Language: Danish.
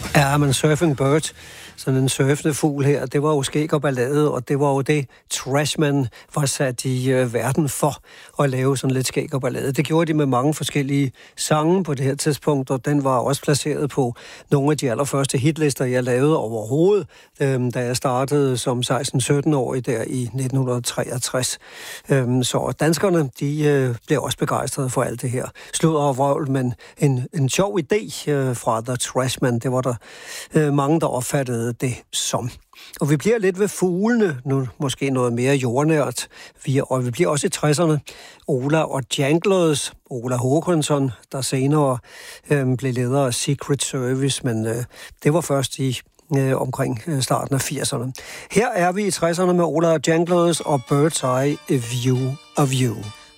Ja, men Surfing Bird, sådan en surfende fugl her, det var jo skæg og ballade, og det var jo det, Trashman var sat i verden for at lave sådan lidt skæg og ballade. Det gjorde de med mange forskellige sange på det her tidspunkt, og den var også placeret på nogle af de allerførste hitlister, jeg lavede overhovedet, da jeg startede som 16-17-årig der i 1963. Så danskerne, de blev også begejstrede for alt det her sludder og vrøvl, men en sjov idé fra The Trashman, det var der mange, der opfattede det som. Og vi bliver lidt ved fuglene, nu måske noget mere jordnært, og vi bliver også i 60'erne. Ola og Janglers, Ola Håkansson, der senere blev leder af Secret Service, men det var først i omkring starten af 80'erne. Her er vi i 60'erne med Ola og Janglers og Bird's Eye View of You.